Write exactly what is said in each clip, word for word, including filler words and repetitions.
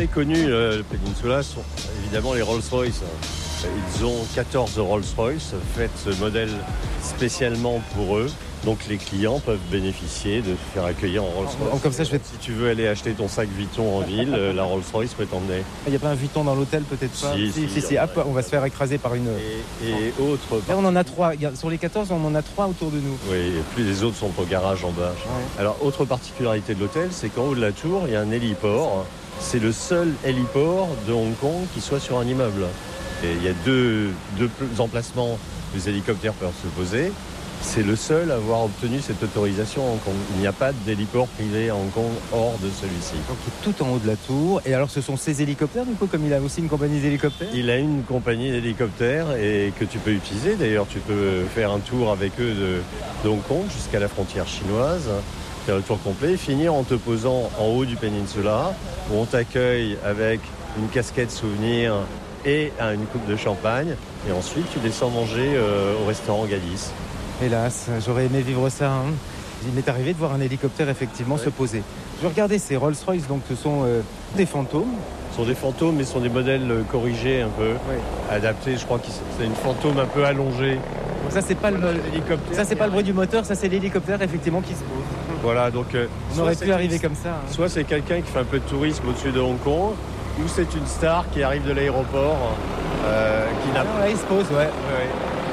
très connu, euh, le Peninsula, sont évidemment les Rolls-Royce. Ils ont quatorze Rolls-Royce, faites ce modèle spécialement pour eux. Donc les clients peuvent bénéficier de se faire accueillir en Rolls-Royce. Comme ça, je vais... Si tu veux aller acheter ton sac Vuitton en ville, la Rolls-Royce peut t'emmener. Il n'y a pas un Vuitton dans l'hôtel, peut-être pas? Si, si, si, si, si. Hop, on va se faire écraser par une... Et, et autres... Là, on en a trois. Sur les quatorze, on en a trois autour de nous. Oui, et puis les autres sont au garage en bas. Ouais. Alors, autre particularité de l'hôtel, c'est qu'en haut de la tour, il y a un héliport. C'est le seul héliport de Hong Kong qui soit sur un immeuble. Et il y a deux, deux emplacements où les hélicoptères peuvent se poser. C'est le seul à avoir obtenu cette autorisation à Hong Kong. Il n'y a pas d'héliport privé à Hong Kong hors de celui-ci. Donc il est tout en haut de la tour. Et alors ce sont ces hélicoptères du coup, comme il a aussi une compagnie d'hélicoptères? Il a une compagnie d'hélicoptères et que tu peux utiliser. D'ailleurs, tu peux faire un tour avec eux de, de Hong Kong jusqu'à la frontière chinoise, faire le tour complet, finir en te posant en haut du Peninsula, où on t'accueille avec une casquette souvenir et une coupe de champagne. Et ensuite, tu descends manger euh, au restaurant Gadis. Hélas, j'aurais aimé vivre ça. Hein. Il m'est arrivé de voir un hélicoptère effectivement ouais. se poser. Je regardais ces Rolls-Royce, donc ce sont euh, des fantômes. Ce sont des fantômes, mais ce sont des modèles corrigés un peu, ouais. adaptés. Je crois que c'est une fantôme un peu allongée. Donc ça, c'est pas voilà, le l'hélicoptère. Ça, c'est pas le bruit du moteur, ça, c'est l'hélicoptère effectivement qui se pose. Voilà, donc euh, on aurait pu arriver comme ça. Hein. Soit c'est quelqu'un qui fait un peu de tourisme au-dessus de Hong Kong, ou c'est une star qui arrive de l'aéroport, euh, qui n'a pas. Ah, ouais, il se pose, ouais. ouais, ouais.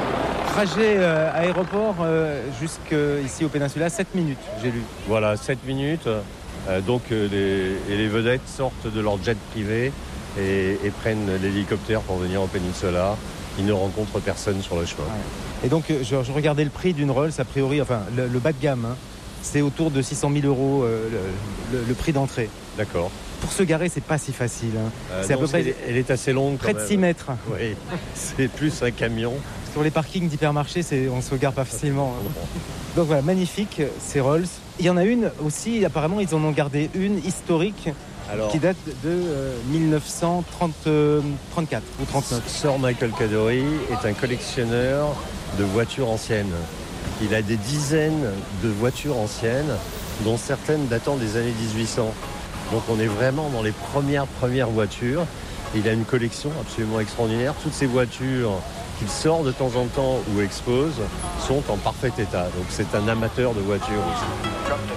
Trajet euh, aéroport euh, jusqu'ici au Peninsula, sept minutes, j'ai lu. Voilà, sept minutes. Euh, donc euh, les, et les vedettes sortent de leur jet privé et, et prennent l'hélicoptère pour venir au Peninsula. Ils ne rencontrent personne sur le chemin. Ouais. Et donc je, je regardais le prix d'une Rolls, a priori, enfin le, le bas de gamme, hein, c'est autour de six cent mille euros euh, le, le, le prix d'entrée. D'accord. Pour se garer, c'est pas si facile. Hein. Euh, c'est non, à peu près. Elle, elle est assez longue. Près de six mètres. Oui, c'est plus un camion. Sur les parkings d'hypermarchés, c'est, on se gare pas facilement. Hein. Donc voilà, magnifique, ces Rolls. Il y en a une aussi, apparemment, ils en ont gardé une historique. Alors, qui date de euh, dix-neuf cent trente-quatre ou trente-neuf. Sir Michael Kadori est un collectionneur de voitures anciennes. Il a des dizaines de voitures anciennes, dont certaines datant des années dix-huit cents. Donc on est vraiment dans les premières premières voitures. Il a une collection absolument extraordinaire. Toutes ces voitures qu'il sort de temps en temps ou expose sont en parfait état. Donc c'est un amateur de voitures aussi.